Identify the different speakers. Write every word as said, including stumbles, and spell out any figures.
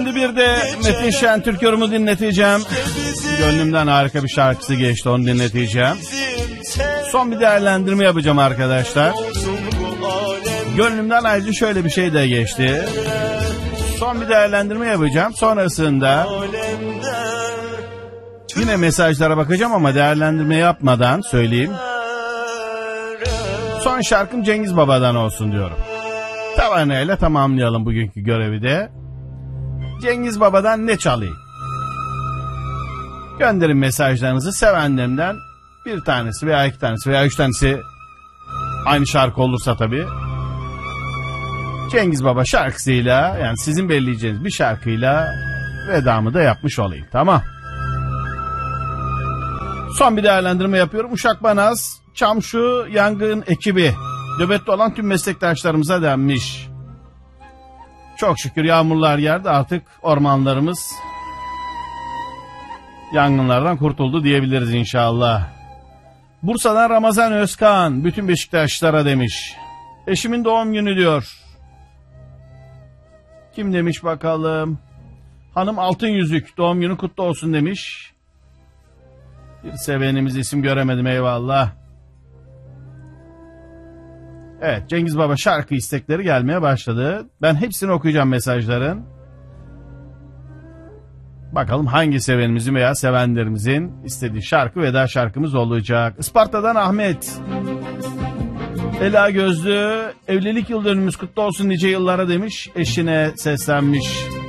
Speaker 1: Şimdi bir de Metin Şentürk yorumu dinleteceğim. Gönlümden harika bir şarkısı geçti, onu dinleteceğim. Son bir değerlendirme yapacağım arkadaşlar. Gönlümden ayrıca şöyle bir şey de geçti. Son bir değerlendirme yapacağım. Sonrasında yine mesajlara bakacağım ama değerlendirme yapmadan söyleyeyim. Son şarkım Cengiz Baba'dan olsun diyorum. Tavanayla tamamlayalım bugünkü görevi de. Cengiz Baba'dan ne çalayım? Gönderin mesajlarınızı, sevenlerimden bir tanesi veya iki tanesi veya üç tanesi aynı şarkı olursa tabii. Cengiz Baba şarkısıyla, yani sizin belirleyeceğiniz bir şarkıyla vedamı da yapmış olayım, tamam. Son bir değerlendirme yapıyorum. Uşak Banaz, Çamşu Yangın ekibi nöbette olan tüm meslektaşlarımıza denmiş. Çok şükür yağmurlar yağdı, artık ormanlarımız yangınlardan kurtuldu diyebiliriz inşallah. Bursa'dan Ramazan Özkan bütün Beşiktaşlara demiş. Eşimin doğum günü diyor. Kim demiş bakalım? Hanım Altın Yüzük doğum günü kutlu olsun demiş. Bir sevenimiz, isim göremedim, eyvallah. Evet, Cengiz Baba şarkı istekleri gelmeye başladı. Ben hepsini okuyacağım mesajların. Bakalım hangi sevenimizin veya sevenlerimizin istediği şarkı veda şarkımız olacak. Isparta'dan Ahmet. Ela Gözlü, evlilik yıl dönümümüz kutlu olsun nice yıllara demiş. Eşine seslenmiş.